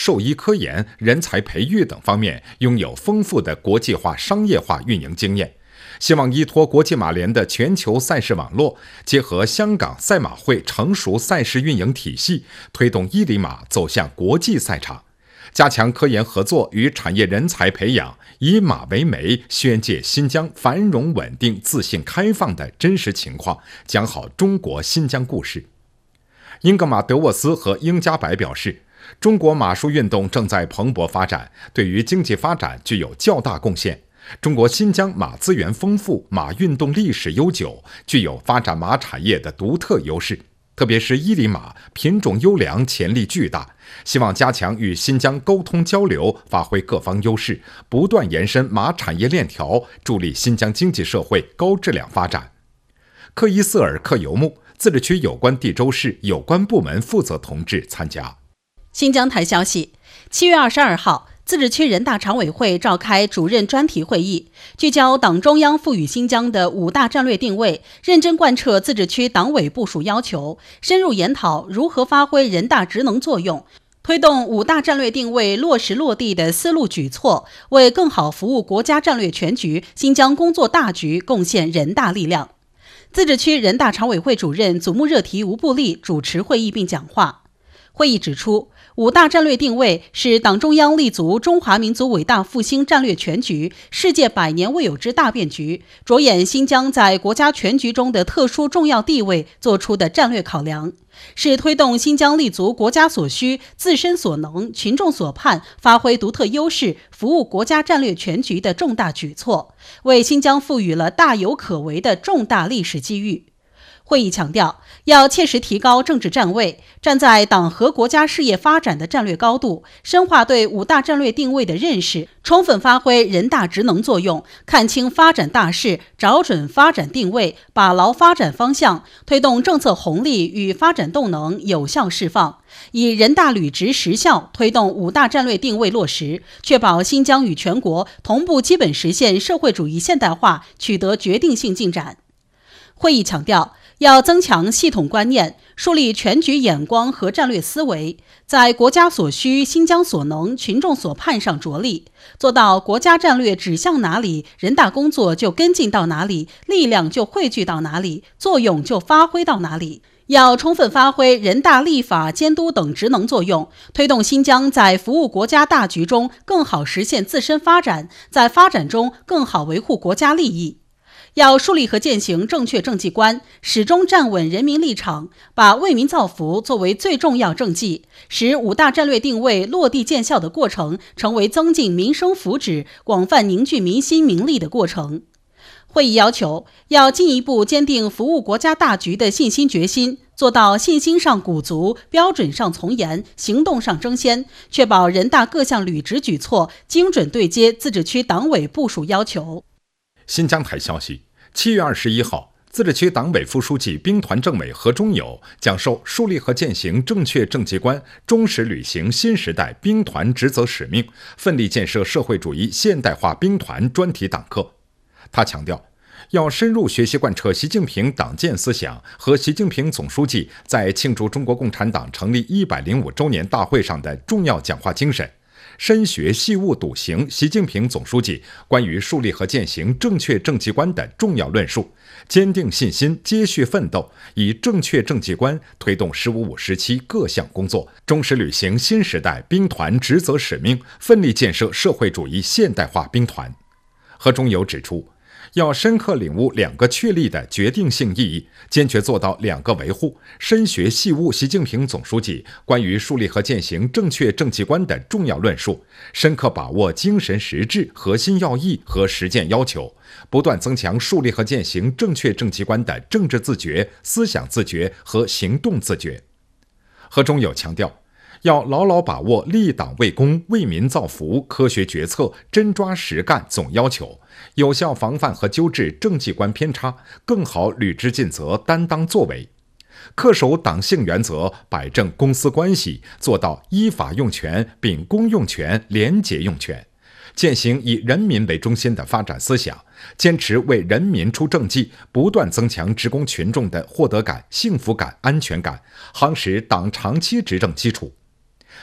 兽医科研、人才培育等方面拥有丰富的国际化、商业化运营经验。希望依托国际马联的全球赛事网络，结合香港赛马会成熟赛事运营体系，推动伊犁马走向国际赛场，加强科研合作与产业人才培养，以马为媒，宣介新疆繁荣稳定、自信开放的真实情况，讲好中国新疆故事。英格玛·德沃斯和英加柏表示，中国马术运动正在蓬勃发展，对于经济发展具有较大贡献。中国新疆马资源丰富，马运动历史悠久，具有发展马产业的独特优势。特别是伊犁马品种优良，潜力巨大，希望加强与新疆沟通交流，发挥各方优势，不断延伸马产业链条，助力新疆经济社会高质量发展。克伊斯尔克尤木自治区有关地州市有关部门负责同志参加。 新疆台消息，7月22号，自治区人大常委会召开主任专题会议，聚焦党中央赋予新疆的5大战略定位，认真贯彻自治区党委部署要求，深入研讨如何发挥人大职能作用，推动5大战略定位落实落地的思路举措，为更好服务国家战略全局、新疆工作大局贡献人大力量。自治区人大常委会主任祖木热提吴布利主持会议并讲话。会议指出，5大战略定位是党中央立足中华民族伟大复兴战略全局、世界100年未有之大变局，着眼新疆在国家全局中的特殊重要地位做出的战略考量，是推动新疆立足国家所需、自身所能、群众所盼，发挥独特优势，服务国家战略全局的重大举措，为新疆赋予了大有可为的重大历史机遇。会议强调，要切实提高政治站位，站在党和国家事业发展的战略高度，深化对5大战略定位的认识，充分发挥人大职能作用，看清发展大势，找准发展定位，把牢发展方向，推动政策红利与发展动能有效释放，以人大履职实效推动5大战略定位落实，确保新疆与全国同步基本实现社会主义现代化取得决定性进展。会议强调，要增强系统观念，树立全局眼光和战略思维，在国家所需、新疆所能、群众所盼上着力，做到国家战略指向哪里，人大工作就跟进到哪里，力量就汇聚到哪里，作用就发挥到哪里。要充分发挥人大立法、监督等职能作用，推动新疆在服务国家大局中更好实现自身发展，在发展中更好维护国家利益。要树立和践行正确政绩观，始终站稳人民立场，把为民造福作为最重要政绩，使5大战略定位落地见效的过程成为增进民生福祉、广泛凝聚民心民力的过程。会议要求，要进一步坚定服务国家大局的信心决心，做到信心上鼓足，标准上从严，行动上争先，确保人大各项履职举措精准对接自治区党委部署要求。 新疆台消息，7月21号，自治区党委副书记、兵团政委何忠友讲授树立和践行正确政绩观，忠实履行新时代兵团职责使命，奋力建设社会主义现代化兵团专题党课。他强调，要深入学习贯彻习近平党建思想和习近平总书记在庆祝中国共产党成立105周年大会上的重要讲话精神，深学细悟笃行习近平总书记关于树立和践行正确政绩观的重要论述，坚定信心，接续奋斗，以正确政绩观推动“15·5时期各项工作，忠实履行新时代兵团职责使命，奋力建设社会主义现代化兵团。何忠友指出，要深刻领悟2个确立的决定性意义，坚决做到2个维护，深学细悟习近平总书记关于树立和践行正确政绩观的重要论述，深刻把握精神实质、核心要义和实践要求，不断增强树立和践行正确政绩观的政治自觉、思想自觉和行动自觉。何忠友强调，要牢牢把握立党为公、为民造福、科学决策、真抓实干总要求，有效防范和纠治政绩观偏差，更好履职尽责、担当作为，恪守党性原则，摆正公私关系，做到依法用权并公用权、廉洁用权，践行以人民为中心的发展思想，坚持为人民出政绩，不断增强职工群众的获得感、幸福感、安全感，夯实党长期执政基础。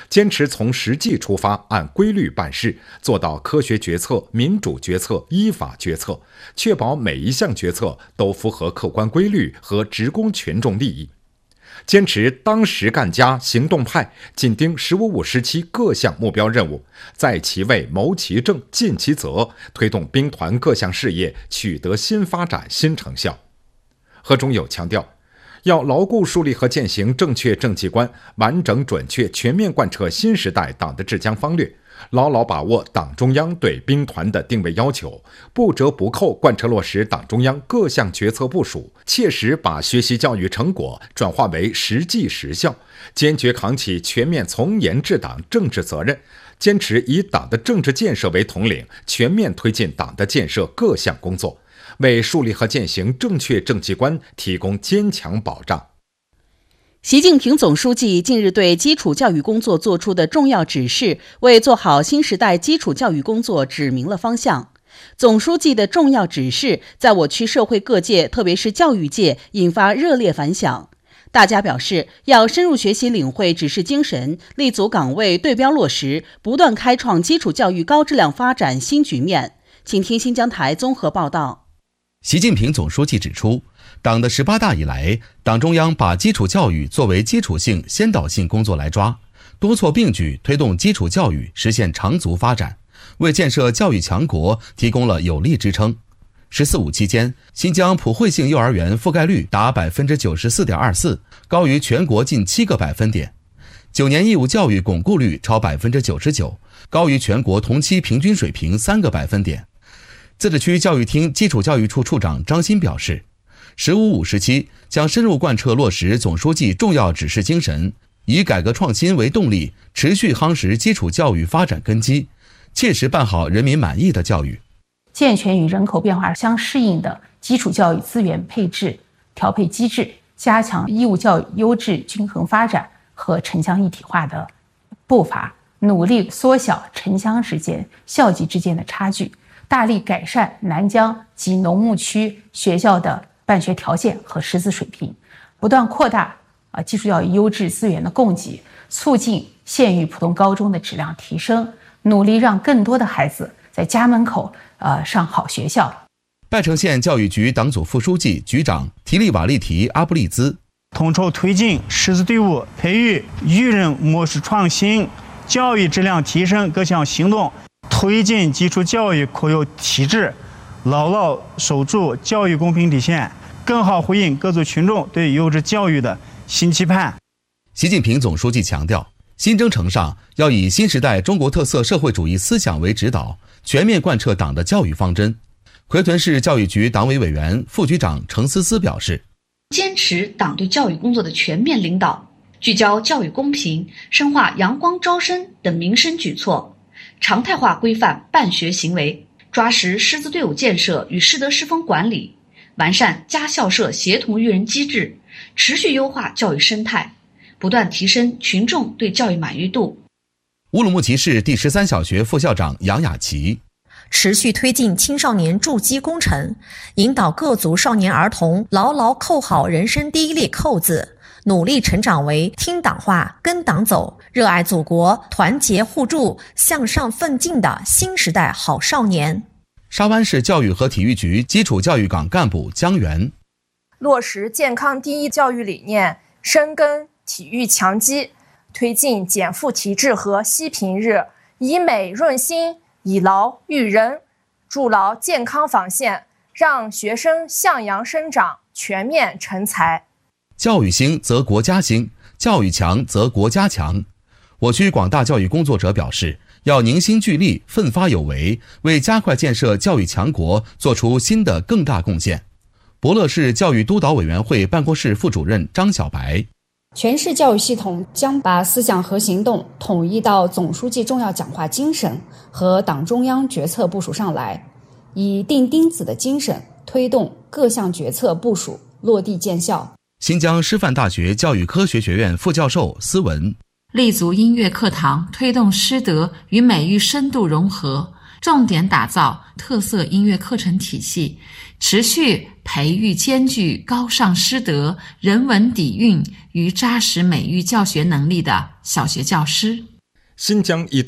坚持从实际出发，按规律办事，做到科学决策、民主决策、依法决策，确保每一项决策都符合客观规律和职工群众利益。坚持当实干家行动派，紧盯“15+5”时期各项目标任务，在其位谋其政尽其责，推动兵团各项事业取得新发展新成效。何忠友强调，要牢固树立和践行正确政绩观，完整准确全面贯彻新时代党的治疆方略，牢牢把握党中央对兵团的定位要求，不折不扣贯彻落实党中央各项决策部署，切实把学习教育成果转化为实际实效，坚决扛起全面从严治党政治责任，坚持以党的政治建设为统领，全面推进党的建设各项工作，为树立和践行正确政绩观提供坚强保障。 习近平总书记近日对基础教育工作作出的重要指示，为做好新时代基础教育工作指明了方向。总书记的重要指示在我区社会各界，特别是教育界引发热烈反响。大家表示，要深入学习领会指示精神，立足岗位对标落实，不断开创基础教育高质量发展新局面。请听新疆台综合报道。 习近平总书记指出，党的18大以来，党中央把基础教育作为基础性、先导性工作来抓，多措并举推动基础教育实现长足发展，为建设教育强国提供了有力支撑。“14·5”期间，新疆普惠性幼儿园覆盖率达 94.24%， 高于全国近7个百分点；9年义务教育巩固率超 99%， 高于全国同期平均水平3个百分点。自治区教育厅基础教育处处长张欣表示，“15·5”时期将深入贯彻落实总书记重要指示精神，以改革创新为动力，持续夯实基础教育发展根基，切实办好人民满意的教育。 健全与人口变化相适应的基础教育资源配置调配机制，加强义务教育优质均衡发展和城乡一体化的步伐，努力缩小城乡之间、校级之间的差距，大力改善南疆及农牧区学校的办学条件和师资水平，不断扩大基础教育优质资源的供给，促进县域普通高中的质量提升，努力让更多的孩子在家门口上好学校。 拜城县教育局党组副书记、局长提利瓦利提阿布利兹统筹推进师资队伍培育、育人模式创新、教育质量提升各项行动，推进基础教育国有体制，牢牢守住教育公平底线，更好回应各族群众对优质教育的新期盼。 习近平总书记强调，新征程上要以新时代中国特色社会主义思想为指导，全面贯彻党的教育方针。奎屯市教育局党委委员、副局长程思思表示， 坚持党对教育工作的全面领导，聚焦教育公平、深化阳光招生等民生举措，常态化规范办学行为，抓实师资队伍建设与师德师风管理，完善家校社协同育人机制，持续优化教育生态，不断提升群众对教育满意度。 乌鲁木齐市第13小学副校长杨雅琪， 持续推进青少年筑基工程，引导各族少年儿童牢牢扣好人生第一粒扣子，努力成长为听党话、跟党走、热爱祖国、团结互助、向上奋进的新时代好少年。 沙湾市教育和体育局基础教育岗干部姜元， 落实健康第一教育理念，深耕体育强基，推进减负提质和惜平日，以美润心，以劳育人，筑牢健康防线，让学生向阳生长，全面成才。 教育兴则国家兴，教育强则国家强。我区广大教育工作者表示，要凝心聚力，奋发有为，为加快建设教育强国做出新的更大贡献。博乐市教育督导委员会办公室副主任张小白， 全市教育系统将把思想和行动统一到总书记重要讲话精神和党中央决策部署上来，以钉钉子的精神推动各项决策部署落地见效。 新疆师范大学教育科学学院副教授思文， 立足音乐课堂，推动师德与美育深度融合，重点打造特色音乐课程体系，持续培育兼具高尚师德、人文底蕴与扎实美育教学能力的小学教师。 新疆一